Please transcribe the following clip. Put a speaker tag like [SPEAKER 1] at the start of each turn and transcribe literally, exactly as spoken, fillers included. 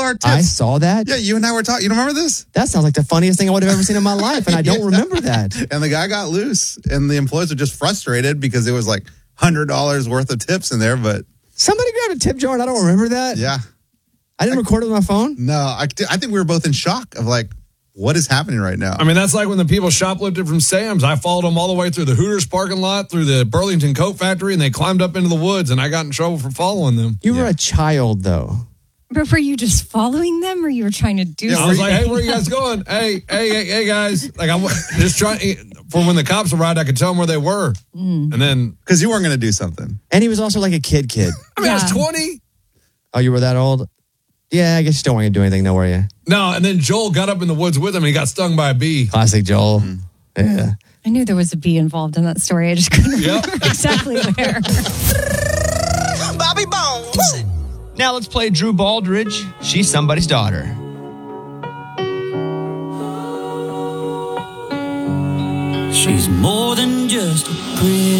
[SPEAKER 1] our tips.
[SPEAKER 2] I saw that.
[SPEAKER 1] Yeah, you and I were talking. You don't remember this?
[SPEAKER 2] That sounds like the funniest thing I would have ever seen in my life, and I don't
[SPEAKER 1] Yeah.
[SPEAKER 2] remember that.
[SPEAKER 1] And the guy got loose, and the employees were just frustrated because it was like one hundred dollars worth of tips in there, but...
[SPEAKER 2] Somebody grabbed a tip jar, and I don't remember that.
[SPEAKER 1] Yeah.
[SPEAKER 2] I didn't I, record it with my phone?
[SPEAKER 1] No, I, I think we were both in shock of like, what is happening right now?
[SPEAKER 3] I mean, that's like when the people shoplifted from Sam's. I followed them all the way through the Hooters parking lot, through the Burlington Coat Factory, and they climbed up into the woods, and I got in trouble for following them.
[SPEAKER 2] You
[SPEAKER 1] yeah.
[SPEAKER 2] were a child, though.
[SPEAKER 4] But were you just following them, or you were trying to do
[SPEAKER 3] yeah,
[SPEAKER 4] something?
[SPEAKER 3] I was like, hey, where are you guys going? Hey, hey, hey, hey, guys. Like, I'm just trying, for when the cops arrived, I could tell them where they were. Mm. And then...
[SPEAKER 1] Because you weren't going to do something.
[SPEAKER 2] And he was also like a kid kid.
[SPEAKER 3] I mean,
[SPEAKER 4] yeah.
[SPEAKER 3] I was twenty.
[SPEAKER 2] Oh, you were that old? Yeah, I guess you don't want to do anything, though, were you?
[SPEAKER 3] No, and then Joel got up in the woods with him, and he got stung by a bee.
[SPEAKER 2] Classic Joel. Mm. Yeah.
[SPEAKER 4] I knew there was a bee involved in that story. I just couldn't
[SPEAKER 3] Yep.
[SPEAKER 4] remember exactly where.
[SPEAKER 5] Bobby Bones.
[SPEAKER 6] Now let's play Drew Baldridge. She's somebody's daughter.
[SPEAKER 5] She's more than just a pretty